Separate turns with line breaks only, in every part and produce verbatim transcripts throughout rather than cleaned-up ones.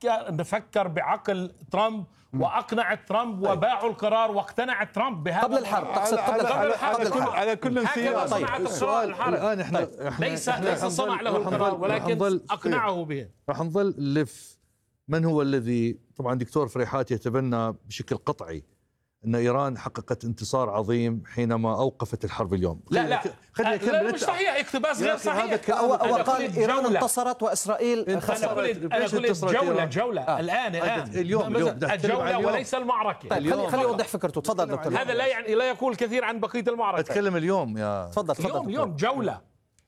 فكر فكر بعقل ترامب واقنع ترامب وباعوا القرار واقتنع ترامب بهذا
قبل الحرب. تقصد قبل الحرب.
قبل الحرب.
على كل سياسة.
طيب السؤال الان احنا ليس ليس صنع له القرار ولكن اقنعه به.
راح نظل نلف. من هو الذي طبعا دكتور فريحات يتبنى بشكل قطعي أن إيران حققت انتصار عظيم حينما أوقفت الحرب اليوم؟
لا لا لا مش صحيح، اقتباس غير صحيح.
وقال إيران انتصرت وإسرائيل خسرت.
أنا قلت جولة جولة آه. الآن الآن
اليوم
الجولة وليس المعركة.
طيب خلي خلي أوضح فكرته. تفضل دكتور.
هذا لا يعني لا يقول كثير عن بقية المعركة.
أتكلم اليوم يا
تفضل تفضل.
اليوم اليوم جولة.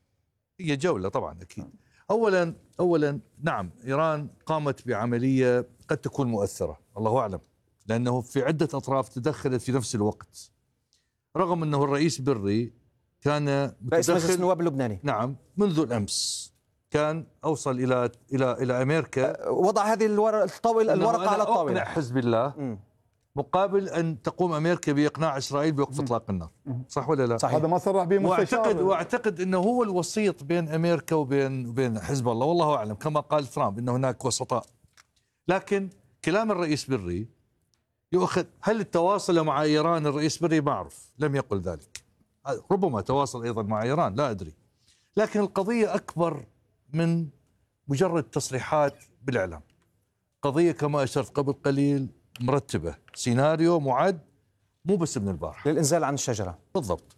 هي جولة طبعا أكيد. أولا أولا نعم إيران قامت بعملية قد تكون مؤثرة، الله أعلم، لأنه في عدة أطراف تدخلت في نفس الوقت، رغم أنه الرئيس بري كان
رئيس مجلس النواب اللبناني
نعم منذ الأمس كان أوصل إلى إلى إلى أمريكا،
وضع هذه الطاولة الورقة على الطاولة،
أقنع حزب الله م. مقابل أن تقوم أمريكا بإقناع إسرائيل بوقف إطلاق النار. صح ولا لا؟
صحيح. هذا ما صرح به مستشار.
واعتقد واعتقد أنه هو الوسيط بين أمريكا وبين وبين حزب الله، والله أعلم، كما قال ترامب أن هناك وسطاء. لكن كلام الرئيس بري يؤخذ. هل التواصل مع إيران الرئيس بري؟ ما أعرف، لم يقل ذلك. ربما تواصل أيضا مع إيران، لا أدري. لكن القضية أكبر من مجرد تصريحات بالإعلام. قضية كما أشرت قبل قليل مرتبة، سيناريو معد، مو بس من البارحة،
للإنزال عن الشجرة.
بالضبط،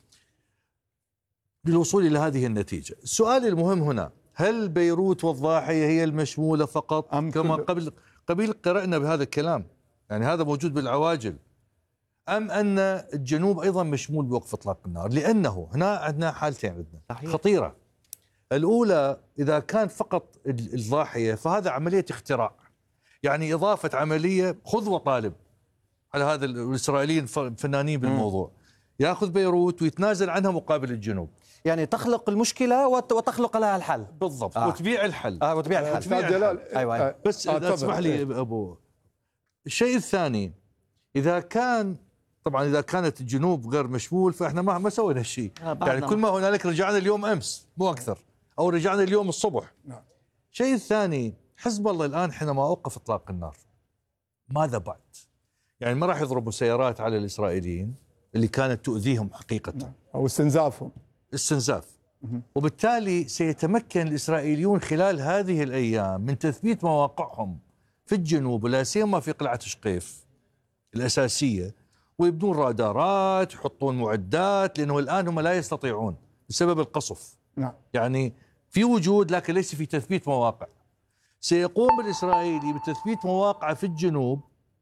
للوصول إلى هذه النتيجة. السؤال المهم هنا، هل بيروت والضاحية هي المشمولة فقط كما قبل قبل قرأنا بهذا الكلام؟ يعني هذا موجود بالعواجل، أم أن الجنوب أيضا مشمول بوقف إطلاق النار؟ لأنه هنا عندنا حالتين عندنا خطيرة. الأولى إذا كان فقط الضاحية فهذا عملية اختراع، يعني إضافة عملية خذ وطالب على هذا. الإسرائيليين فنانين بالموضوع، يأخذ بيروت ويتنازل عنها مقابل الجنوب،
يعني تخلق المشكلة وتخلق لها الحل.
بالضبط. آه. وتبيع الحل.
آه وتبيع الحل.
أستاذ جلال.
أيوة أيوة.
بس آه اسمح لي أبو. الشيء الثاني، إذا كان طبعا إذا كانت الجنوب غير مشمول فإحنا ما ما سوينا شيء، آه يعني كل ما هنالك رجعنا اليوم أمس مو أكثر، أو رجعنا اليوم الصبح.
نعم.
الشيء الثاني، حزب الله الآن حينما أوقف إطلاق النار ماذا بعد؟ يعني ما راح يضرب مسيرات على الإسرائيليين اللي كانت تؤذيهم حقيقة،
نعم. أو استنزافهم،
استنزاف. وبالتالي سيتمكن الإسرائيليون خلال هذه الأيام من تثبيت مواقعهم في الجنوب، ولا سيما في قلعة شقيف الأساسية، ويبدون رادارات، يحطون معدات، لأنه الآن هم لا يستطيعون بسبب القصف.
نعم.
يعني في وجود لكن ليس في تثبيت مواقع. سيقوم الإسرائيلي بتثبيت مواقع في الجنوب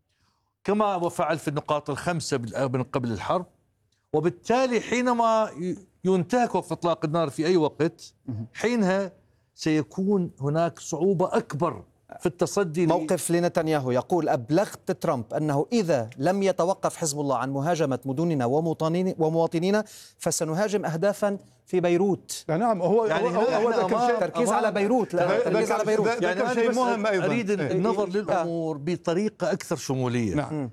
كما فعل في النقاط الخمسة من قبل الحرب، وبالتالي حينما ينتهك وقف إطلاق النار في أي وقت، حينها سيكون هناك صعوبة أكبر في التصدي.
موقف لنتنياهو يقول: أبلغت ترامب أنه إذا لم يتوقف حزب الله عن مهاجمة مدننا ومواطنينا فسنهاجم أهدافا في بيروت.
نعم. هو
يعني
هو, هو
ذكر شيء تركيز على بيروت. لا تركيز على بيروت.
يعني أنا
شيء
بس
مهم أيضا.
أريد النظر للأمور بطريقة أكثر شمولية.
نعم.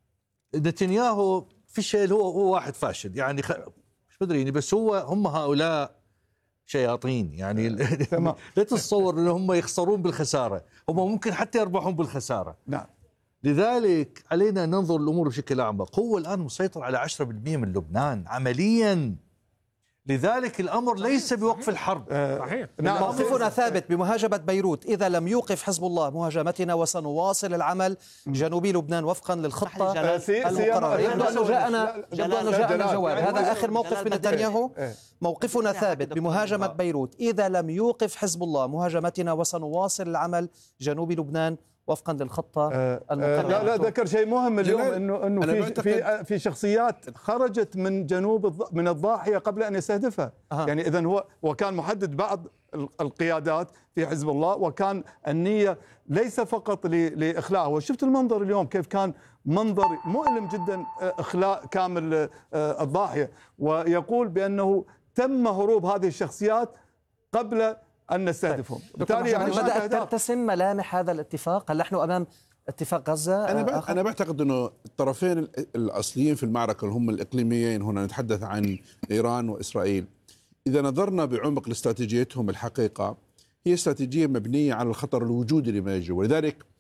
نتنياهو في شيء هو هو واحد فاشل، يعني خ... مش مدريني، بس هو هم هؤلاء شياطين، يعني لا تتصور ان هم يخسرون بالخساره، هم ممكن حتى يربحون بالخساره.
نعم.
لذلك علينا ننظر الامور بشكل اعمق. هو الان مسيطر على عشرة بالمئة من لبنان عمليا، لذلك الامر ليس بوقف الحرب.
صحيح.
نعم. موقفنا ثابت بمهاجمة بيروت إذا لم يوقف حزب الله مهاجمتنا، وسنواصل العمل جنوبي لبنان وفقا للخطة المقررة. يبدو أنه جاءنا يبدو أنه جاءنا الجواب. هذا آخر موقف من نتنياهو. موقفنا ثابت بمهاجمة بيروت إذا لم يوقف حزب الله مهاجمتنا، وسنواصل العمل جنوب لبنان وفقا للخطة المقررة.
لا لا ذكر شيء مهم اليوم، انه انه في في في شخصيات خرجت من جنوب من الضاحية قبل ان يستهدفها. أه. يعني اذا هو وكان محدد بعض القيادات في حزب الله، وكان النية ليس فقط لاخلاء. وشفت المنظر اليوم كيف كان منظر مؤلم جدا، اخلاء كامل الضاحية، ويقول بانه تم هروب هذه الشخصيات قبل أن نستهدفهم.
بالتالي يعني بدأت ترتسم ملامح هذا الاتفاق. هل نحن أمام اتفاق غزة؟
أنا أنا بعتقد أنه الطرفين الأصليين في المعركة اللي هم الإقليميين، هنا نتحدث عن إيران وإسرائيل، إذا نظرنا بعمق لاستراتيجيتهم الحقيقة هي استراتيجية مبنية على الخطر الوجودي لما يجري. ولذلك